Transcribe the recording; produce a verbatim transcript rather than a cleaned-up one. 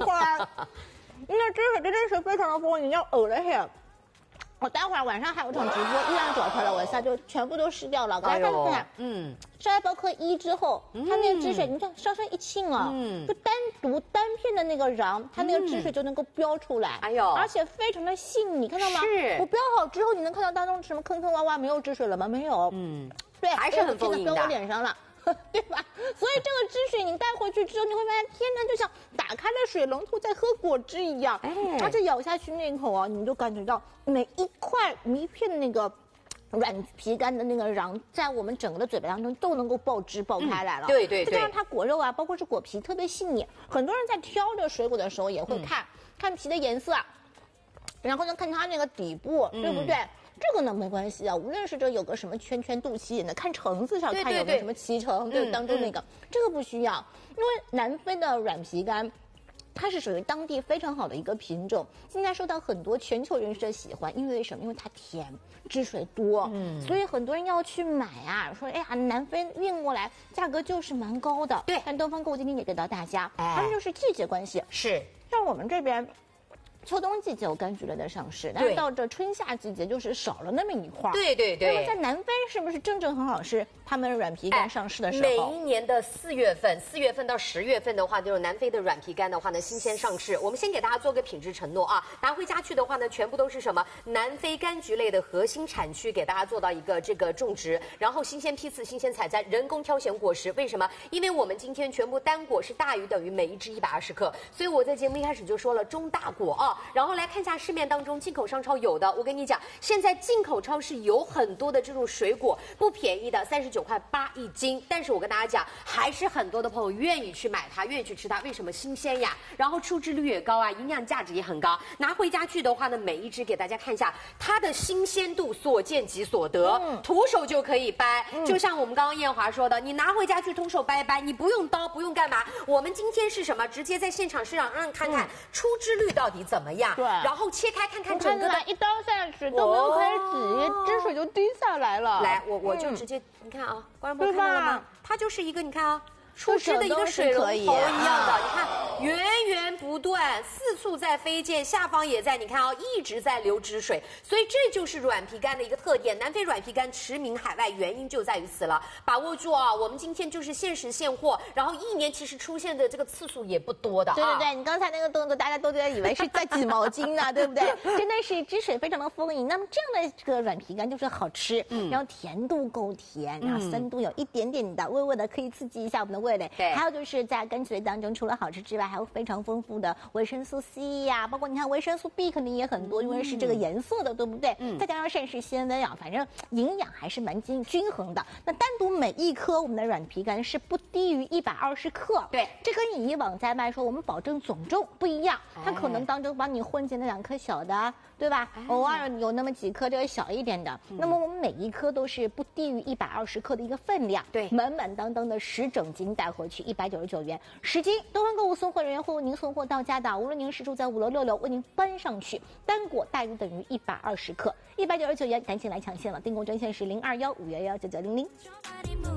会儿，那汁水真的是非常的丰盈，要呕了嘿。我待会儿晚上还有场直播，依然躲开了我一下，就全部都湿掉了。大家看看，嗯，上来包括一之后，它那个汁水，你看上升一沁啊，嗯，就单独单片的那个瓤，它那个汁水就能够飙出来，哎呦，而且非常的细腻，看到吗？是，我飙好之后，你能看到当中什么坑坑洼洼，没有汁水了吗？没有，嗯，对，还是很丰盈的，飙我脸上了。对吧？所以这个汁水你带回去之后，你会发现，天哪，就像打开了水龙头在喝果汁一样。哎，而且咬下去那一口啊，你就感觉到每一块一片的那个软皮干的那个瓤，在我们整个的嘴巴当中都能够爆汁爆开来了。嗯、对对对。再加上它果肉啊，包括是果皮特别细腻，很多人在挑这个水果的时候也会看、嗯、看皮的颜色，然后呢看它那个底部，嗯、对不对？这个呢没关系啊，无论是这有个什么圈圈肚脐眼的，看橙子上看有个什么脐橙，对，当中那个、嗯、这个不需要，因为南非的软皮干，它是属于当地非常好的一个品种，现在受到很多全球人士的喜欢，因为什么？因为它甜，汁水多，嗯，所以很多人要去买啊，说哎呀，南非运过来价格就是蛮高的，对。但东方购物今天也给到大家，哎、他们就是季节关系，是像我们这边。秋冬季节有柑橘类的上市，但是到这春夏季节就是少了那么一块。对对对。那么在南非是不是正正很好是他们软皮干上市的时候？ 每一年的四月份，四月份到十月份的话，就是南非的软皮干的话呢，新鲜上市。我们先给大家做个品质承诺啊，拿回家去的话呢，全部都是什么南非柑橘类的核心产区，给大家做到一个这个种植，然后新鲜批次、新鲜采摘，人工挑选果实。为什么？因为我们今天全部单果是大于等于每一支一百二十克，所以我在节目一开始就说了中大果啊。然后来看一下市面当中进口商超有的，我跟你讲，现在进口超市有很多的这种水果不便宜的，三十九块八一斤。但是我跟大家讲，还是很多的朋友愿意去买它，愿意去吃它，为什么？新鲜呀，然后出汁率也高啊，营养价值也很高。拿回家去的话呢，每一只给大家看一下它的新鲜度，所见即所得，嗯、徒手就可以掰。嗯、就像我们刚刚燕华说的，你拿回家去徒手掰一掰，你不用刀，不用干嘛。我们今天是什么？直接在现场市场让你看看、嗯、出汁率到底怎么样。对，然后切开看看整个的， 一刀下去都没有开始挤，汁水就滴下来了。 来，我我就直接、嗯、你看啊，观众朋友看到了吗？它就是一个你看啊。出汁的一个水龙头一样的，你看源源不断，四处在飞溅，下方也在，你看啊、哦，一直在流汁水，所以这就是软皮干的一个特点。南非软皮干驰名海外，原因就在于此了。把握住啊，我们今天就是限时现货，然后一年其实出现的这个次数也不多的、啊。 对对对，你刚才那个动作，大家都在以为是在挤毛巾呢，对不对？真的是汁水非常的丰盈。那么这样的这个软皮干就是好吃，嗯，然后甜度够甜，然后酸度有一点点的，微微的可以刺激一下我们的味蕾。对，还有就是。是在柑橘类当中，除了好吃之外，还有非常丰富的维生素 C 呀、啊，包括你看维生素 B 肯定也很多，因为是这个颜色的，对不对？嗯。再加上膳食纤维啊，反正营养还是蛮均均衡的。那单独每一颗我们的软皮干是不低于一百二十克，对，这跟你以往在卖说我们保证总重不一样，它可能当中帮你混进了两颗小的，对吧？哎、偶尔有那么几颗这个小一点的，嗯、那么我们每一颗都是不低于一百二十克的一个分量，对，满满当当的十整斤带回去一百九十九元，十斤。东方购物送货人员会为您送货到家的，无论您是住在五楼六楼，为您搬上去，单果大于等于一百二十克，一百九十九元，赶紧来抢线了！订购专线是零二幺五幺幺九九零零。